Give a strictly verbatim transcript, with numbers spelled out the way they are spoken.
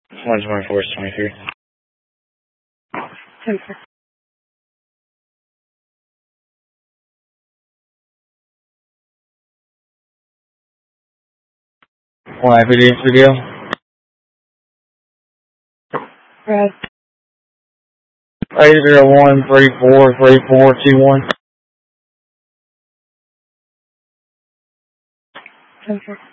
one twenty-four, twenty-three. ten four. One video, video. Red. eight zero one, three four, three four two one. ten four.